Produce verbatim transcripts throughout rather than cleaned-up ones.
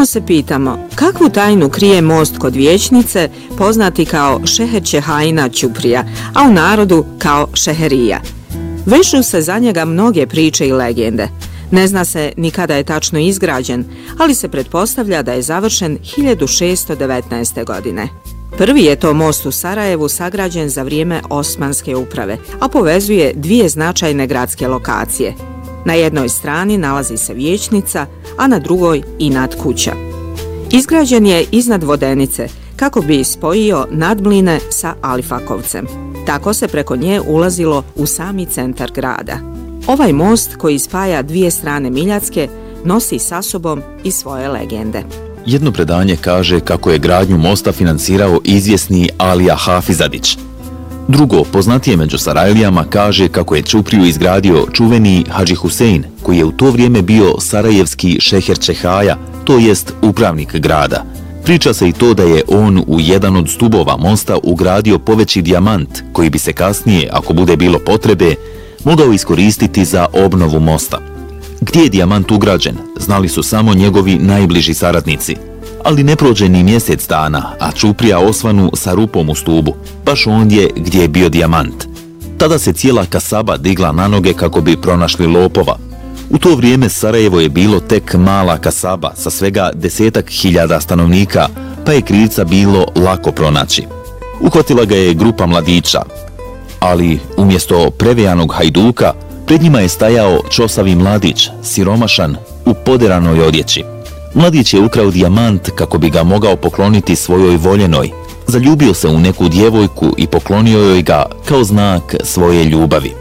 Samo se pitamo, kakvu tajnu krije most kod Vijećnice, poznati kao Šeherče Hajina Ćuprija, a u narodu kao Šeherija. Vežu se za njega mnoge priče i legende. Ne zna se ni kada je tačno izgrađen, ali se pretpostavlja da je završen hiljadu šessto devetnaeste. godine. Prvi je to most u Sarajevu sagrađen za vrijeme Osmanske uprave, a povezuje dvije značajne gradske lokacije. Na jednoj strani nalazi se Vijećnica, a na drugoj Inat kuća. Izgrađen je iznad Vodenice, kako bi spojio Nadmline sa Alifakovcem. Tako se preko nje ulazilo u sami centar grada. Ovaj most koji spaja dvije strane Miljacke nosi sa sobom i svoje legende. Jedno predanje kaže kako je gradnju mosta financirao izvjesni Alija Hafizadić. Drugo, poznatije među Sarajlijama, kaže kako je Ćupriju izgradio čuveni Hadži Husein, koji je u to vrijeme bio sarajevski Šeherče Haja, to jest upravnik grada. Priča se i to da je on u jedan od stubova mosta ugradio poveći dijamant, koji bi se kasnije, ako bude bilo potrebe, mogao iskoristiti za obnovu mosta. Gdje je dijamant ugrađen, znali su samo njegovi najbliži saradnici. Ali ne prođe ni mjesec dana, a Ćuprija osvanu sa rupom u stubu, baš ondje gdje je bio dijamant. Tada se cijela kasaba digla na noge kako bi pronašli lopova. U to vrijeme Sarajevo je bilo tek mala kasaba sa svega desetak hiljada stanovnika, pa je krivca bilo lako pronaći. Uhvatila ga je grupa mladića, ali umjesto prevejanog hajduka, pred njima je stajao čosavi mladić, siromašan, u poderanoj odjeći. Mladić je ukrao dijamant kako bi ga mogao pokloniti svojoj voljenoj. Zaljubio se u neku djevojku i poklonio joj ga kao znak svoje ljubavi.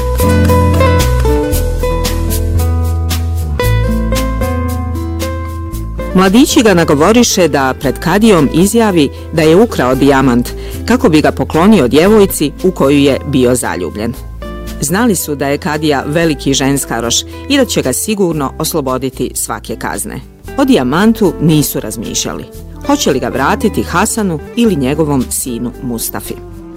Mladići ga nagovoriše da pred kadijom izjavi da je ukrao dijamant kako bi ga poklonio djevojci u koju je bio zaljubljen. Znali su da je kadija veliki ženskaroš i da će ga sigurno osloboditi svake kazne. O dijamantu nisu razmišljali. Hoće li ga vratiti Hasanu ili njegovom sinu Mustafi.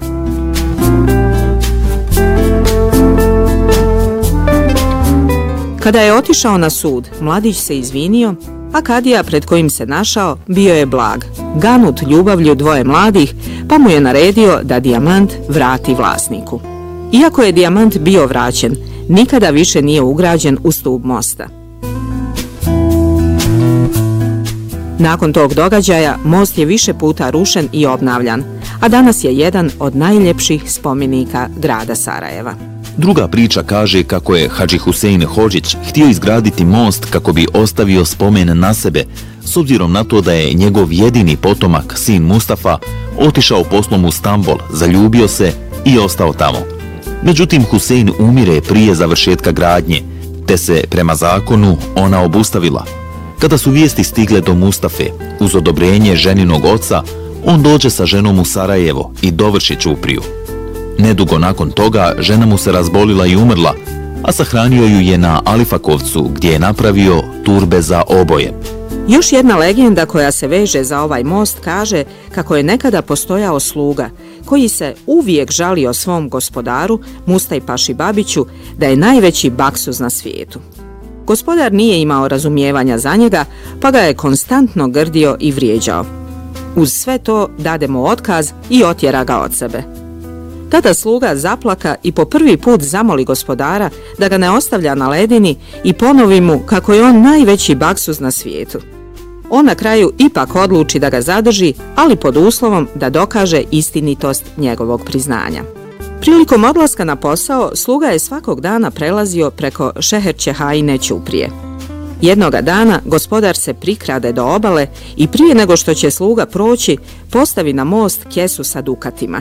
Kada je otišao na sud, mladić se izvinio, a kadija pred kojim se našao bio je blag, ganut ljubavlju dvoje mladih, pa mu je naredio da dijamant vrati vlasniku. Iako je dijamant bio vraćen, nikada više nije ugrađen u stub mosta. Nakon tog događaja, most je više puta rušen i obnavljan, a danas je jedan od najljepših spomenika grada Sarajeva. Druga priča kaže kako je Hadži Husein Hodžić htio izgraditi most kako bi ostavio spomen na sebe, s obzirom na to da je njegov jedini potomak, sin Mustafa, otišao poslom u Stambol, zaljubio se i ostao tamo. Međutim, Husein umire prije završetka gradnje, te se prema zakonu ona obustavila. Kada su vijesti stigle do Mustafe, uz odobrenje ženinog oca, on dođe sa ženom u Sarajevo i dovrši Ćupriju. Nedugo nakon toga žena mu se razbolila i umrla, a sahranio ju je na Alifakovcu gdje je napravio turbe za oboje. Još jedna legenda koja se veže za ovaj most kaže kako je nekada postojao sluga koji se uvijek žalio svom gospodaru, Mustaj Paši Babiću, da je najveći baksuz na svijetu. Gospodar nije imao razumijevanja za njega, pa ga je konstantno grdio i vrijeđao. Uz sve to dade mu otkaz i otjera ga od sebe. Tada sluga zaplaka i po prvi put zamoli gospodara da ga ne ostavlja na ledini i ponovi mu kako je on najveći baksuz na svijetu. On na kraju ipak odluči da ga zadrži, ali pod uslovom da dokaže istinitost njegovog priznanja. Prilikom odlaska na posao, sluga je svakog dana prelazio preko Šeherče Hajine Ćuprije. Jednoga dana gospodar se prikrade do obale i prije nego što će sluga proći, postavi na most kesu sa dukatima.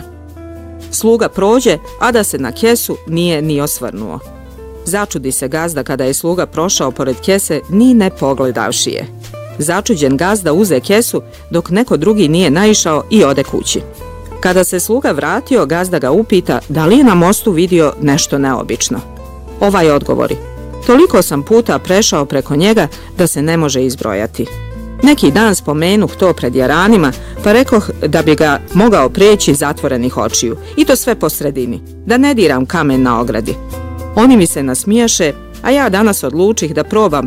Sluga prođe, a da se na kesu nije ni osvrnuo. Začudi se gazda kada je sluga prošao pored kese, ni ne pogledavši je. Začuđen gazda uze kesu, dok neko drugi nije naišao i ode kući. Kada se sluga vratio, gazda ga upita da li je na mostu vidio nešto neobično. Ovaj odgovori: toliko sam puta prešao preko njega da se ne može izbrojati. Neki dan spomenuh to pred jaranima, pa rekoh da bi ga mogao preći zatvorenih očiju, i to sve po sredini, da ne diram kamen na ogradi. Oni mi se nasmijaše, a ja danas odlučih da probam